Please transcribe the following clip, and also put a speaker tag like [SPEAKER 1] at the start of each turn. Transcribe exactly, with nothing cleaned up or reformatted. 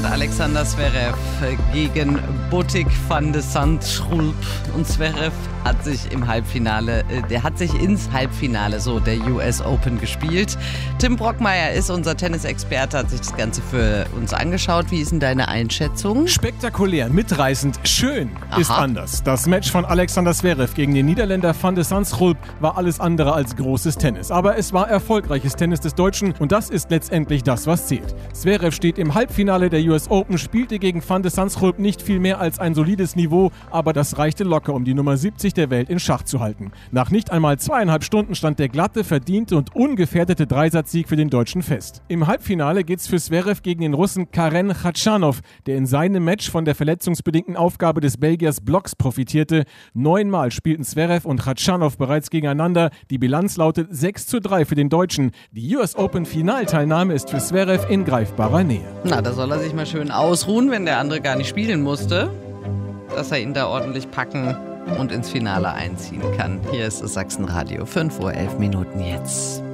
[SPEAKER 1] Alexander Zverev gegen Botic van de Zandschulp. Und Zverev hat sich im Halbfinale, der hat sich ins Halbfinale so der U S Open gespielt. Tim Brockmeier ist unser Tennisexperte, hat sich das Ganze für uns angeschaut. Wie ist denn deine Einschätzung?
[SPEAKER 2] Spektakulär, mitreißend, schön
[SPEAKER 1] Aha.
[SPEAKER 2] ist anders. Das Match von Alexander Zverev gegen den Niederländer van de Zandschulp war alles andere als großes Tennis. Aber es war erfolgreiches Tennis des Deutschen und das ist letztendlich das, was zählt. Zverev steht im Halbfinale der U S Open, spielte gegen van de Zandschulp nicht viel mehr als ein solides Niveau, aber das reichte locker, um die Nummer siebzig der Welt in Schach zu halten. Nach nicht einmal zweieinhalb Stunden stand der glatte, verdiente und ungefährdete Dreisatzsieg für den Deutschen fest. Im Halbfinale geht's für Zverev gegen den Russen Karen Khachanov, der in seinem Match von der verletzungsbedingten Aufgabe des Belgiers Blocks profitierte. Neunmal spielten Zverev und Khachanov bereits gegeneinander. Die Bilanz lautet sechs zu drei für den Deutschen. Die U S Open Finalteilnahme ist für Zverev in greifbarer Nähe.
[SPEAKER 1] Na, da soll er sich mal schön ausruhen, wenn der andere gar nicht spielen musste, dass er ihn da ordentlich packen und ins Finale einziehen kann. Hier ist das Sachsenradio, fünf Uhr elf Minuten jetzt.